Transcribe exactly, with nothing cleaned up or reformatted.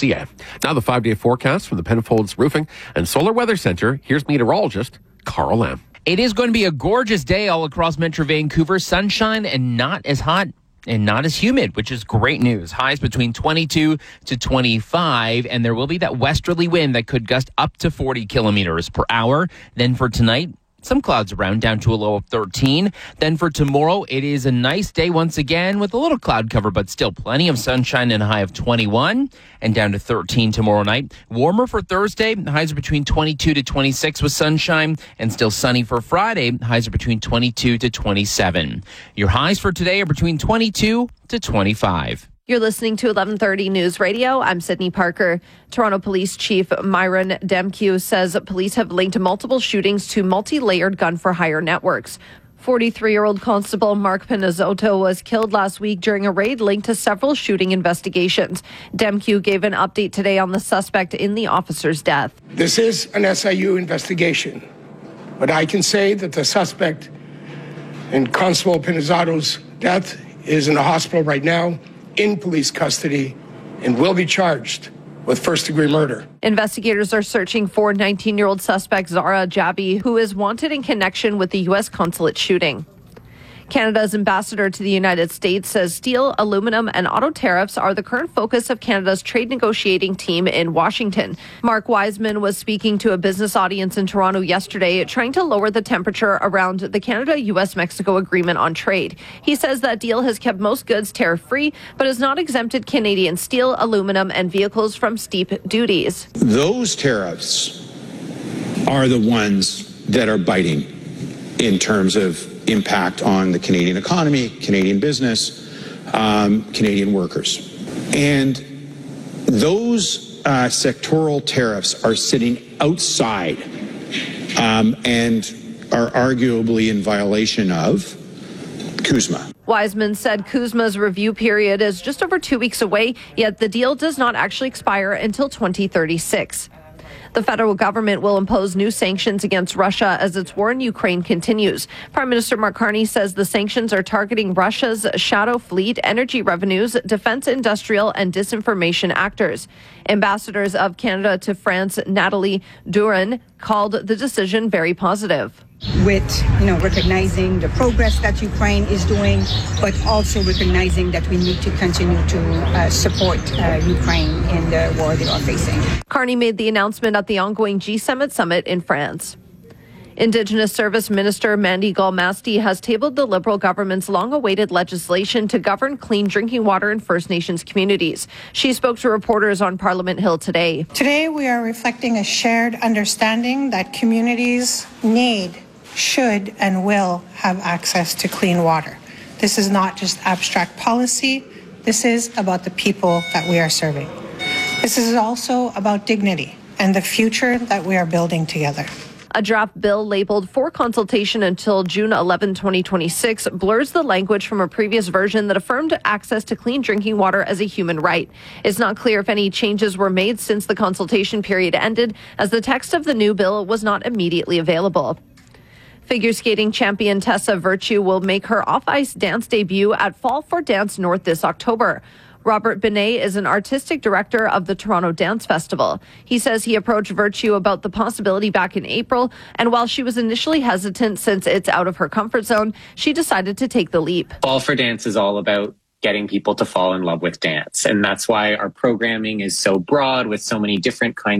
c a. Now the five-day forecast from the Penfolds Roofing and Solar Weather Center. Here's meteorologist Carl Lamb. It is going to be a gorgeous day all across Metro Vancouver. Sunshine and not as hot and not as humid, which is great news. Highs between twenty-two to twenty-five, and there will be that westerly wind that could gust up to forty kilometers per hour. Then for tonight, some clouds around, down to a low of thirteen. Then for tomorrow, it is a nice day once again with a little cloud cover, but still plenty of sunshine and a high of twenty-one, and down to thirteen tomorrow night. Warmer for Thursday, highs are between twenty-two to twenty-six with sunshine, and still sunny for Friday, highs are between twenty-two to twenty-seven. Your highs for today are between twenty-two to twenty-five. You're listening to eleven thirty News Radio. I'm Sydney Parker. Toronto Police Chief Myron Demkiw says police have linked multiple shootings to multi-layered gun-for-hire networks. forty-three-year-old Constable Mark Pinazzotto was killed last week during a raid linked to several shooting investigations. Demkiw gave an update today on the suspect in the officer's death. This is an S I U investigation, but I can say that the suspect in Constable Pinazzotto's death is in the hospital right now, in police custody, and will be charged with first-degree murder. Investigators are searching for nineteen-year-old suspect Zara Jabi, who is wanted in connection with the U S consulate shooting. Canada's ambassador to the United States says steel, aluminum, and auto tariffs are the current focus of Canada's trade negotiating team in Washington. Mark Wiseman was speaking to a business audience in Toronto yesterday, trying to lower the temperature around the Canada-U S Mexico agreement on trade. He says that deal has kept most goods tariff-free, but has not exempted Canadian steel, aluminum, and vehicles from steep duties. Those tariffs are the ones that are biting in terms of impact on the Canadian economy, Canadian business, um, Canadian workers. And those uh, sectoral tariffs are sitting outside um, and are arguably in violation of CUSMA. Wiseman said CUSMA's review period is just over two weeks away, yet the deal does not actually expire until twenty thirty-six. The federal government will impose new sanctions against Russia as its war in Ukraine continues. Prime Minister Mark Carney says the sanctions are targeting Russia's shadow fleet, energy revenues, defense industrial, and disinformation actors. Ambassadors of Canada to France, Nathalie Duran, called the decision very positive. With, you know, recognizing the progress that Ukraine is doing, but also recognizing that we need to continue to uh, support uh, Ukraine in the war they are facing. Carney made the announcement at the ongoing G seven summit in France. Indigenous Service Minister Mandy Galmasti has tabled the Liberal government's long-awaited legislation to govern clean drinking water in First Nations communities. She spoke to reporters on Parliament Hill today. Today we are reflecting a shared understanding that communities need, should, and will have access to clean water. This is not just abstract policy. This is about the people that we are serving. This is also about dignity and the future that we are building together. A draft bill labeled for consultation until June eleventh, twenty twenty-six blurs the language from a previous version that affirmed access to clean drinking water as a human right. It's not clear if any changes were made since the consultation period ended, as the text of the new bill was not immediately available. Figure skating champion Tessa Virtue will make her off-ice dance debut at Fall for Dance North this October. Robert Binet is an artistic director of the Toronto Dance Festival. He says he approached Virtue about the possibility back in April, and while she was initially hesitant since it's out of her comfort zone, she decided to take the leap. Fall for Dance is all about getting people to fall in love with dance, and that's why our programming is so broad with so many different kinds